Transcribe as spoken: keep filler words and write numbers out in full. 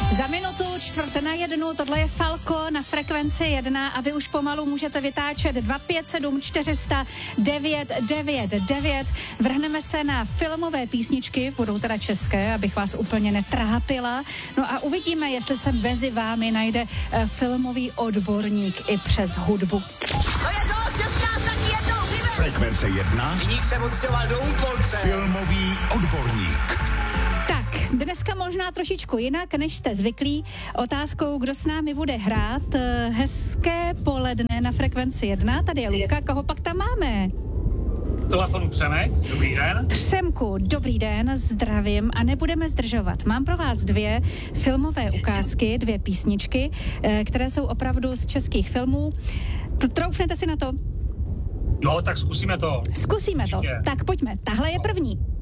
Za minutu čtvrt na jednu, tohle je Falco na frekvenci jedna a vy už pomalu můžete vytáčet dva pět sedm čtyři nula nula devět devět devět. Vrhneme se na filmové písničky, budou teda české, abych vás úplně netrápila. No a uvidíme, jestli se mezi vámi najde uh, filmový odborník i přes hudbu. To je dost, šestnáct taky jednou, vyber! Frekvence jedna. Viník se odstěhoval do Úpolce. Filmový odborník. Tak, dneska možná trošičku jinak, než jste zvyklí. Otázkou, kdo s námi bude hrát. Hezké poledne na frekvenci jedna. Tady je Luka, koho pak tam máme? Telefonu Přemek, dobrý den. Přemku, dobrý den, zdravím a nebudeme zdržovat. Mám pro vás dvě filmové ukázky, dvě písničky, které jsou opravdu z českých filmů. Troufnete si na to? Jo, tak zkusíme to. Zkusíme Určitě. to. Tak pojďme, tahle je první.